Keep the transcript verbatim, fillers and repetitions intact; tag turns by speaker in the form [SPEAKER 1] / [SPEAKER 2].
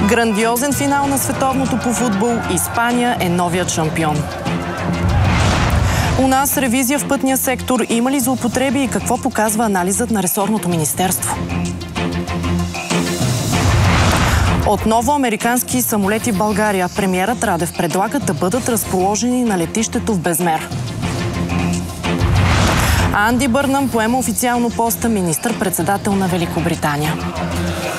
[SPEAKER 1] Грандиозен финал на световното по футбол. Испания е новият шампион. У нас ревизия в пътния сектор. Има ли злоупотреби и какво показва анализът на ресорното министерство? Отново американски самолети в България. Премиерът Радев предлага да бъдат разположени на летището в Безмер. Анди Бърнъм поема официално поста министър-председател на Великобритания.